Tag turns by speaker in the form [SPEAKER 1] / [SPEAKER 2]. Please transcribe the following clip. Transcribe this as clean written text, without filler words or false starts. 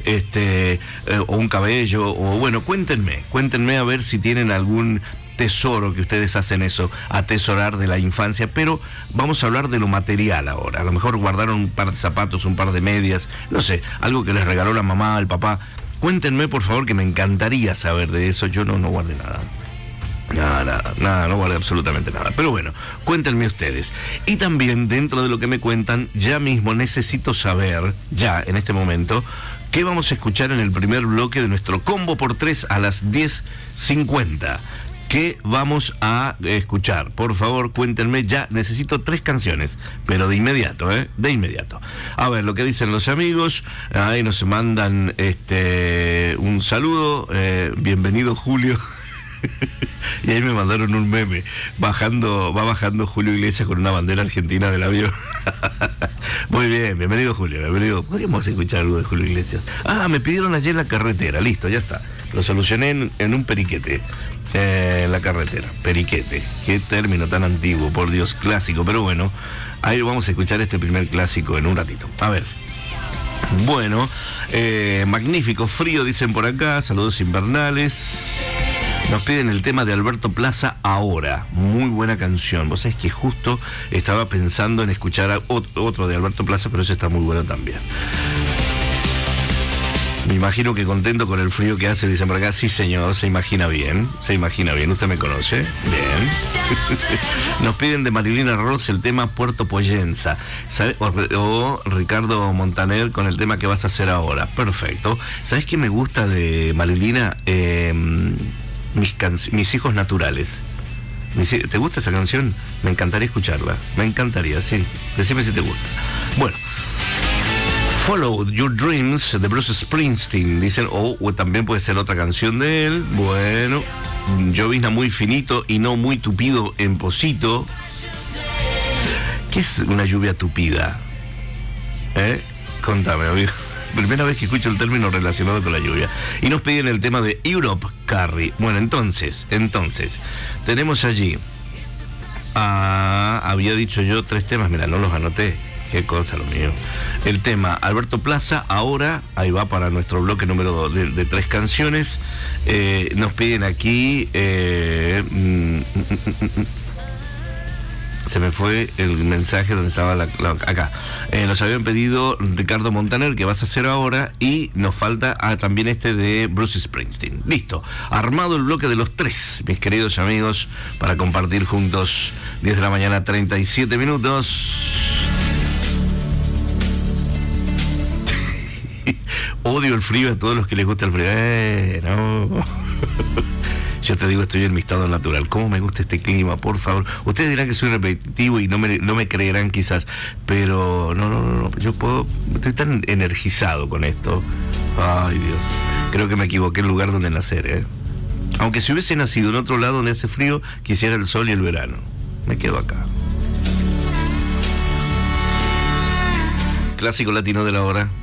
[SPEAKER 1] o un cabello, o bueno, cuéntenme a ver si tienen algún tesoro que ustedes hacen eso, atesorar de la infancia, pero vamos a hablar de lo material ahora. A lo mejor guardaron un par de zapatos, un par de medias, no sé, algo que les regaló la mamá, el papá. Cuéntenme, por favor, que me encantaría saber de eso. Yo no guardé nada. Nada, no guardé absolutamente nada. Pero bueno, cuéntenme ustedes. Y también, dentro de lo que me cuentan, ya mismo necesito saber, ya en este momento, qué vamos a escuchar en el primer bloque de nuestro combo por 3 a las 10:50. ¿Qué vamos a escuchar? Por favor, cuéntenme ya. Necesito 3 canciones, pero de inmediato, de inmediato. A ver, lo que dicen los amigos. Ahí nos mandan un saludo. Bienvenido, Julio. Y ahí me mandaron un meme. Va bajando Julio Iglesias con una bandera argentina del avión. Muy bien, bienvenido, Julio. Bienvenido. Podríamos escuchar algo de Julio Iglesias. Me pidieron ayer la carretera. Listo, ya está. Lo solucioné en un periquete. La carretera, periquete, qué término tan antiguo, por Dios, clásico, pero bueno, ahí vamos a escuchar este primer clásico en un ratito. A ver, bueno, magnífico frío, dicen por acá, saludos invernales. Nos piden el tema de Alberto Plaza, Ahora, muy buena canción. Vos sabés que justo estaba pensando en escuchar otro de Alberto Plaza, pero ese está muy bueno también. Me imagino que contento con el frío que hace, dicen por acá. Sí, señor, se imagina bien, usted me conoce, bien. Nos piden de Marilina Ross el tema Puerto Poyenza, o Ricardo Montaner con el tema ¿Qué vas a hacer ahora? Perfecto. ¿Sabes qué me gusta de Marilina? Mis hijos naturales. ¿Te gusta esa canción? Me encantaría escucharla, me encantaría, sí. Decime si te gusta. Bueno, Follow Your Dreams de Bruce Springsteen, dicen, o también puede ser otra canción de él. Bueno, llovizna muy finito y no muy tupido en Pocito. ¿Qué es una lluvia tupida? Contame, amigo. Primera vez que escucho el término relacionado con la lluvia. Y nos piden el tema de Europe, Carrie. Bueno, entonces, tenemos allí, había dicho yo 3 temas, mira, no los anoté. Qué cosa lo mío. El tema Alberto Plaza, Ahora, ahí va para nuestro bloque número de 3 canciones. Nos piden aquí, se me fue el mensaje donde estaba acá. Nos habían pedido Ricardo Montaner, ¿Qué vas a hacer ahora? Y nos falta también de Bruce Springsteen. Listo, armado el bloque de los 3, mis queridos amigos, para compartir juntos. 10 de la mañana, 37 minutos. Odio el frío, a todos los que les gusta el frío. No. Yo te digo, estoy en mi estado natural. ¿Cómo me gusta este clima? Por favor. Ustedes dirán que soy repetitivo y no me creerán quizás, pero no. Estoy tan energizado con esto. Ay, Dios. Creo que me equivoqué el lugar donde nacer, Aunque si hubiese nacido en otro lado donde hace frío, quisiera el sol y el verano. Me quedo acá. Clásico latino de la hora.